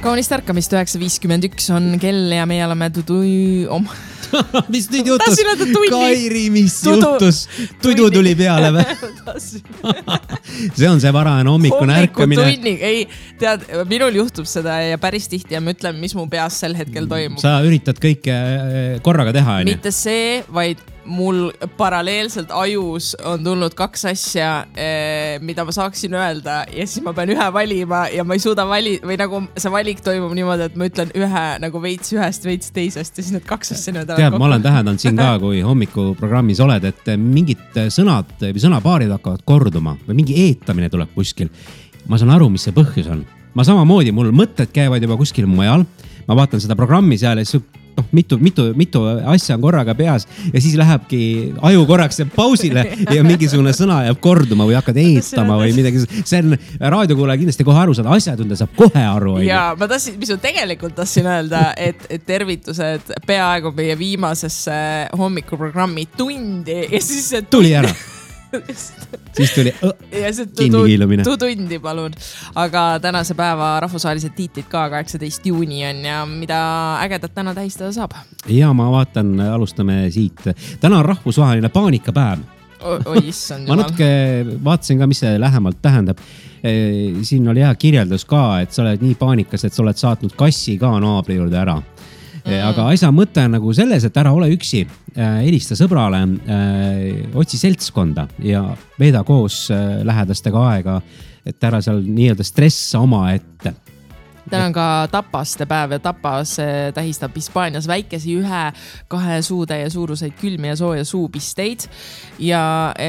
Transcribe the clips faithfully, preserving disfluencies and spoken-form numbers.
Kaunist ärkamist üheksa viiskümmend üks on kell ja meie oleme tudui oma. Mis nüüd juhtus? Kairi, mis tudu. Juhtus? Tudu tuli peale või? See on see varajane hommikune ärkamine. Tunni. Ei, tead, minul juhtub seda ja päris tihti ja ma ütlen, mis mu peas sel hetkel toimub. Sa üritad kõike korraga teha, on? Mitte see, vaid mul paralleelselt ajus on tulnud kaks asja, mida ma saaksin öelda ja siis ma pean ühe valima ja ma ei suuda vali, või nagu see valik toimub niimoodi, et ma ütlen ühe nagu veits ühest, veits teisest ja siis need kaks asja nüüd tead, ma olen tähendanud siin ka, kui hommikuprogrammis oled, et mingid sõnad või sõnapaarid hakkavad korduma või mingi eetamine tuleb kuskil. Ma saan aru, mis see põhjus on. Ma samamoodi, mul mõtted käivad juba kuskil mujal. Ma vaatan seda programmi seal ja siis noh, mitu, mitu, mitu asja on korraga peas ja siis lähebki aju korraks pausile ja mingisugune sõna jääb korduma või hakkad eetama või midagi. See on raadiokuulaja kindlasti kohe aru saada, asjatunda saab kohe aru. Ja ma tassin, mis ma tegelikult tassin öelda, et, et tervitused peaaegu meie viimasesse hommikuprogrammi tundi ja siis see tuli ära. Siis tuli kinni hiilumine. Tundi palun. Aga tänase päeva rahvusvahelised tiitlid ka kaheksateist juuni on ja mida ägedat täna tähistada saab? Ja ma vaatan, alustame siit. Täna on rahvusvaheline paanikapäev. Oi, issand jumal. Ma natuke vaatasin ka, mis see lähemalt tähendab. Siin oli hea kirjeldus ka, et sa oled nii paanikas, et sa oled saatnud kassi ka naabri juurde ära. Mm. Aga asja mõte on nagu selles, et ära ole üksi, helista sõbrale, otsi seltskonda ja veeda koos lähedastega aega, et ära seal nii-öelda stressa oma ette. Täna on ka tapaste päev ja tapas tähistab Hispaanias väikesi ühe kahe suutäie suuruseid külmi ja sooja suupisteid. Ja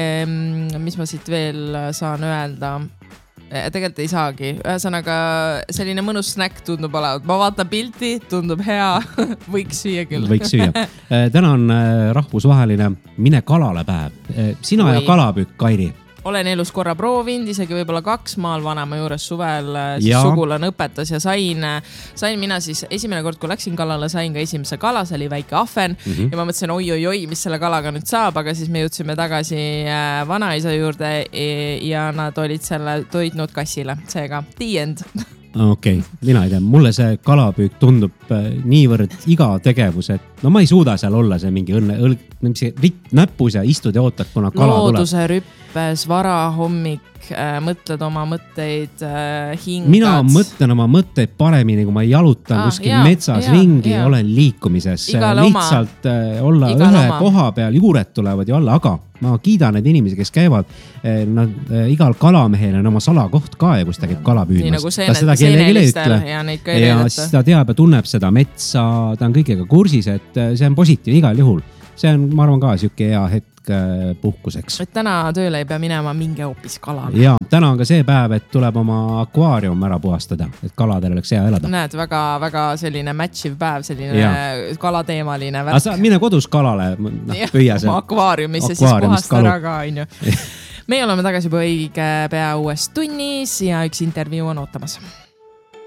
mis ma siit veel saan öelda? Tegelikult ei saagi. Ühesõnaga selline mõnus snäkk tundub olevat. Ma vaatan pilti, tundub hea. Võiks süüa küll. Võiks süüa. Täna on rahvusvaheline mine kalale päev. Sina Või. Ja kalapükk, Kairi. Olen elus korra proovinud, isegi võib-olla kaks maal vanema juures suvel siis sugulane õpetas ja sain, sain mina siis esimene kord, kui läksin kalale, sain ka esimese kala, see oli väike ahven mm-hmm. ja ma mõtlesin, oi, oi, oi, mis selle kalaga nüüd saab, aga siis me jõudsime tagasi vanaisa juurde ja nad olid selle toitnud kassile, seega the end. Okei, okay. Mina ei tea, mulle see kalapüük tundub niivõrd iga tegevus, et no ma ei suuda seal olla see mingi õnne, õlg, mis ritt näpus ja istud ja ootad, kuna kala tuleb. Looduse rüppes, vara hommik, äh, mõtled oma mõtteid, äh, hingad. Mina mõtlen oma mõtteid paremini, kui ma jalutan ah, kuskil jah, metsas jah, ringi, jah. Olen liikumises. Igale lihtsalt äh, olla Igale ühe oma. Koha peal, juured tulevad ju alla, aga ma kiidan need inimesi, kes käivad, nad, igal kalamehel on oma salakoht ka ja kus ta käib kala püüdmas. Nii nagu seened, seenelistel ja neid ka ei ja siis ta teab ja tunneb seda metsa, ta on kõigega kursis, et see on positiivne igal juhul. See on, ma arvan ka, siuke hea hetk puhkuseks. Et täna tööle ei pea minema mingi hoopis kalale. Ja täna on ka see päev, et tuleb oma akvaarium ära puhastada, et kaladel oleks hea elada. Näed, väga, väga selline matchiv päev, selline ja. Kalateemaline värk. Sa mine kodus kalale, no, püüa see. Akvaariumisse siis puhasta ära ka, on ju. Meie oleme tagasi juba õige pea uues tunnis ja üks intervjuu on ootamas.